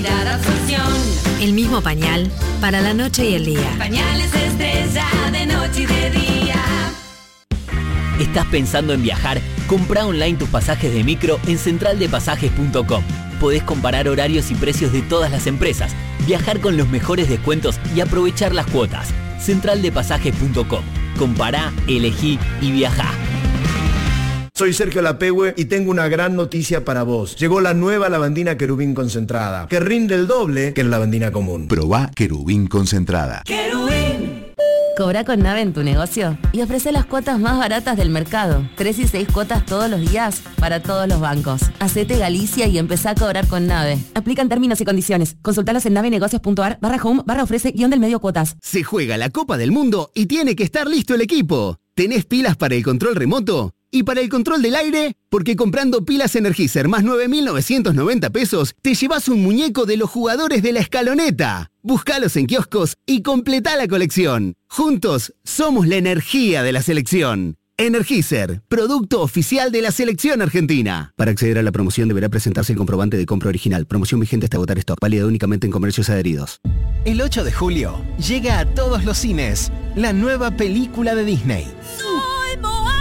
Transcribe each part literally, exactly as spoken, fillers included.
El mismo pañal para la noche y el día. Pañales Estrella de noche y de día. ¿Estás pensando en viajar? Comprá online tus pasajes de micro en central de pasajes punto com. Podés comparar horarios y precios de todas las empresas, viajar con los mejores descuentos y aprovechar las cuotas. central de pasajes punto com. Compará, elegí y viajá. Soy Sergio Lapehue y tengo una gran noticia para vos. Llegó la nueva lavandina Querubín concentrada, que rinde el doble que la lavandina común. Probá Querubín concentrada. Querubín. Cobra con Nave en tu negocio y ofrece las cuotas más baratas del mercado. Tres y seis cuotas todos los días para todos los bancos. Hacete Galicia y empezá a cobrar con Nave. Aplican términos y condiciones. Consultalos en navenegocios.ar barra home barra ofrece guión del medio cuotas. Se juega la Copa del Mundo y tiene que estar listo el equipo. ¿Tenés pilas para el control remoto? ¿Y para el control del aire? Porque comprando pilas Energizer más nueve mil novecientos noventa pesos, te llevas un muñeco de los jugadores de la escaloneta. Búscalos en kioscos y completá la colección. Juntos, somos la energía de la selección. Energizer, producto oficial de la selección argentina. Para acceder a la promoción deberá presentarse el comprobante de compra original. Promoción vigente hasta agotar stock. Válida únicamente en comercios adheridos. El ocho de julio llega a todos los cines la nueva película de Disney. Soy Moana.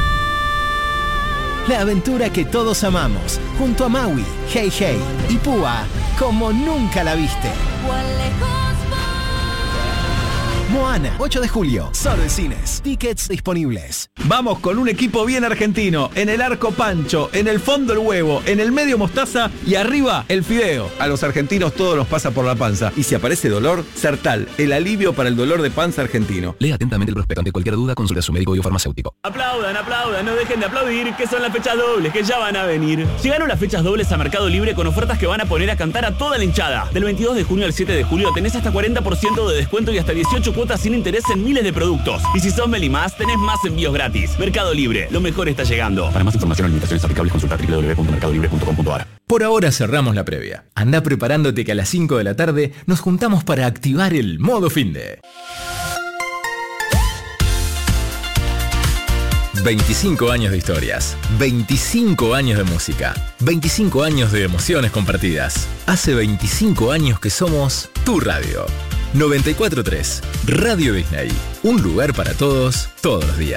La aventura que todos amamos, junto a Maui, Hey Hey y Púa, como nunca la viste. Moana, ocho de julio, solo en cines. Tickets disponibles. Vamos con un equipo bien argentino. En el arco Pancho, en el fondo el huevo, en el medio mostaza y arriba el fideo. A los argentinos todo nos pasa por la panza. Y si aparece dolor, Sertal, el alivio para el dolor de panza argentino. Lea atentamente el prospecto. Ante cualquier duda, consulta a su médico biofarmacéutico. Aplaudan, aplaudan, no dejen de aplaudir, que son las fechas dobles, que ya van a venir. Llegaron las fechas dobles a Mercado Libre con ofertas que van a poner a cantar a toda la hinchada. Del veintidós de junio al siete de julio tenés hasta cuarenta por ciento de descuento y hasta dieciocho cuotas sin interés en miles de productos. Y si sos Melimás, tenés más envíos gratis. Mercado Libre, lo mejor está llegando. Para más información o limitaciones aplicables, consulta doble u doble u doble u punto mercado libre punto com punto a r. Por ahora cerramos la previa. Anda preparándote que a las cinco de la tarde nos juntamos para activar el modo finde. veinticinco años de historias, veinticinco años de música, veinticinco años de emociones compartidas. Hace veinticinco años que somos tu radio. noventa y cuatro punto tres, Radio Disney. Un lugar para todos, todos los días.